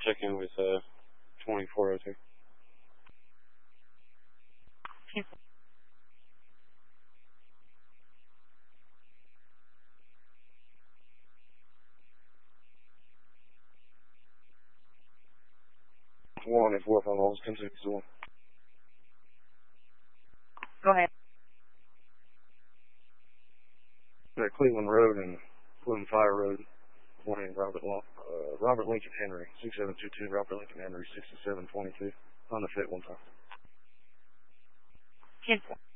check in with 2402. One if work on those 1061. Go ahead. Cleveland Road and Cleveland Fire Road, 1 Robert Lincoln Henry, 6722 Robert Lincoln Henry, 6722. On the fit one time. 10-4.